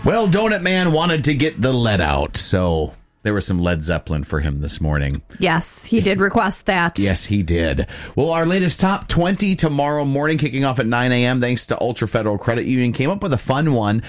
Well, Donut Man wanted to get the lead out, so there was some Led Zeppelin for him this morning. Yes, he did request that. Yes, he did. Well, our latest top 20 tomorrow morning, kicking off at 9 a.m. thanks to Ultra Federal Credit Union, came up with a fun one.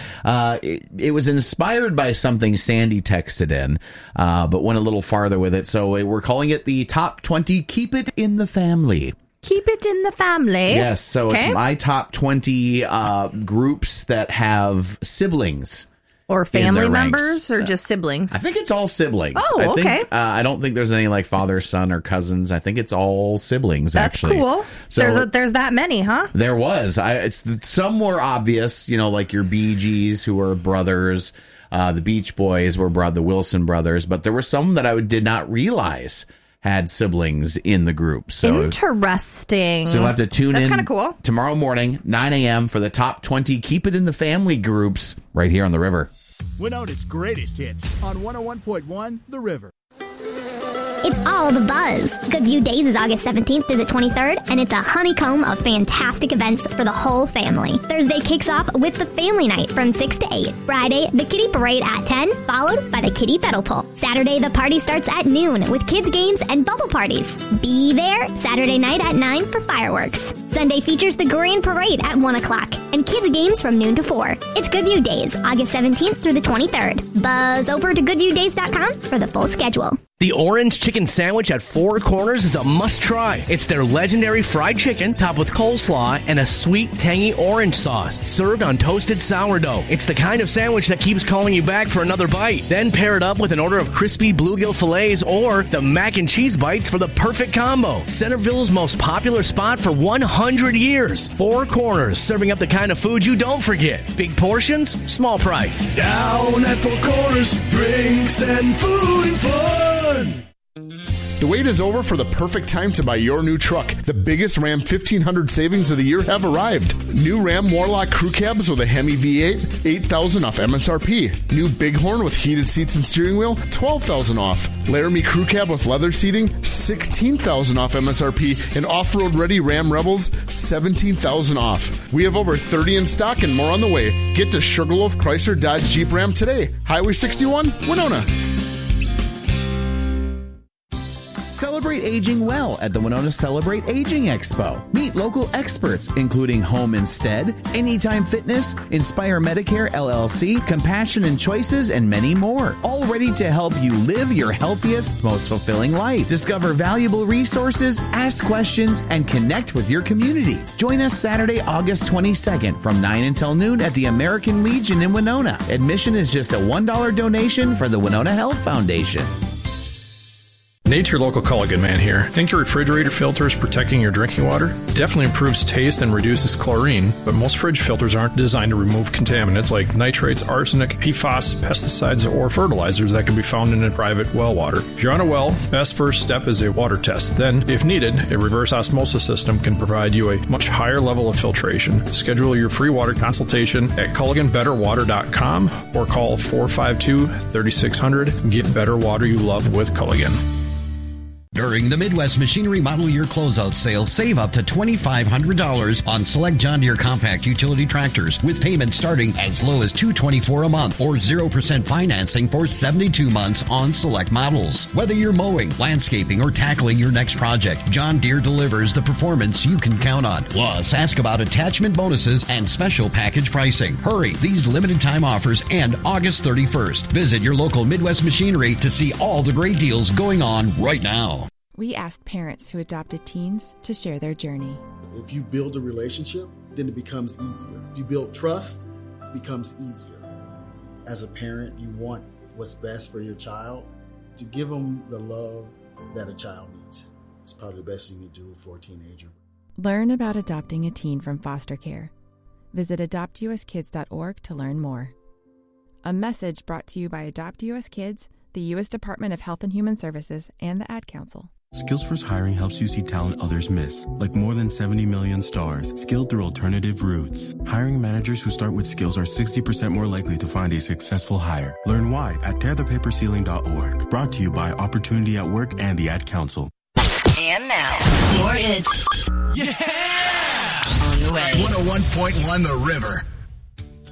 It was inspired by something Sandy texted in, but went a little farther with it. So we're calling it the top 20 Keep It in the Family. Keep it in the family. Yes, so It's my top 20 groups that have siblings. Or family members or just siblings? I think it's all siblings. Oh, okay. I don't think there's any like father, son, or cousins. I think it's all siblings, That's actually. Cool. So there's that many, huh? There was. Some were obvious, like your Bee Gees, who were brothers. The Beach Boys were the Wilson brothers. But there were some that I did not realize had siblings in the group. So interesting. So you'll have to tune in. That's kind of cool. Tomorrow morning, 9 a.m. for the top 20 Keep It in the Family groups right here on The River. Winona's greatest hits on 101.1 The River. It's all the buzz. Good View Days is August 17th through the 23rd, and it's a honeycomb of fantastic events for the whole family. Thursday kicks off with the family night from 6 to 8. Friday, the kiddie parade at 10, followed by the kiddie pedal pull. Saturday, the party starts at noon with kids' games and bubble parties. Be there Saturday night at 9 for fireworks. Sunday features the grand parade at 1 o'clock and kids' games from noon to 4. It's Good View Days, August 17th through the 23rd. Buzz over to goodviewdays.com for the full schedule. The Orange Chicken Sandwich at Four Corners is a must-try. It's their legendary fried chicken topped with coleslaw and a sweet, tangy orange sauce, served on toasted sourdough. It's the kind of sandwich that keeps calling you back for another bite. Then pair it up with an order of crispy bluegill fillets or the mac and cheese bites for the perfect combo. Centerville's most popular spot for 100 years. Four Corners, serving up the kind of food you don't forget. Big portions, small price. Down at Four Corners, drinks and food and fun. The wait is over for the perfect time to buy your new truck. The biggest Ram 1500 savings of the year have arrived. New Ram Warlock crew cabs with a Hemi V8, $8,000 off MSRP. New Bighorn with heated seats and steering wheel, $12,000 off. Laramie crew cab with leather seating, $16,000 off MSRP. And off-road ready Ram Rebels, $17,000 off. We have over 30 in stock and more on the way. Get to Sugarloaf Chrysler Dodge Jeep Ram today. Highway 61, Winona. Celebrate aging well at the Winona Celebrate Aging Expo. Meet local experts, including Home Instead, Anytime Fitness, Inspire Medicare LLC, Compassion and Choices, and many more. All ready to help you live your healthiest, most fulfilling life. Discover valuable resources, ask questions, and connect with your community. Join us Saturday, August 22nd from 9 until noon at the American Legion in Winona. Admission is just a $1 donation for the Winona Health Foundation. Nate, your local Culligan man here. Think your refrigerator filter is protecting your drinking water? It definitely improves taste and reduces chlorine, but most fridge filters aren't designed to remove contaminants like nitrates, arsenic, PFAS, pesticides, or fertilizers that can be found in a private well water. If you're on a well, the best first step is a water test. Then, if needed, a reverse osmosis system can provide you a much higher level of filtration. Schedule your free water consultation at CulliganBetterWater.com or call 452-3600. Get better water you love with Culligan. During the Midwest Machinery Model Year Closeout Sale, save up to $2,500 on select John Deere compact utility tractors with payments starting as low as $224 a month or 0% financing for 72 months on select models. Whether you're mowing, landscaping, or tackling your next project, John Deere delivers the performance you can count on. Plus, ask about attachment bonuses and special package pricing. Hurry, these limited time offers end August 31st. Visit your local Midwest Machinery to see all the great deals going on right now. We asked parents who adopted teens to share their journey. If you build a relationship, then it becomes easier. If you build trust, it becomes easier. As a parent, you want what's best for your child. To give them the love that a child needs. It's probably the best thing you can do for a teenager. Learn about adopting a teen from foster care. Visit adoptuskids.org to learn more. A message brought to you by Adopt US Kids, the U.S. Department of Health and Human Services, and the Ad Council. Skills First Hiring helps you see talent others miss, like more than 70 million stars, skilled through alternative routes. Hiring managers who start with skills are 60% more likely to find a successful hire. Learn why at tearthepaperceiling.org. Brought to you by Opportunity at Work and the Ad Council. And now, more hits. Yeah! On the way. 101.1 The River.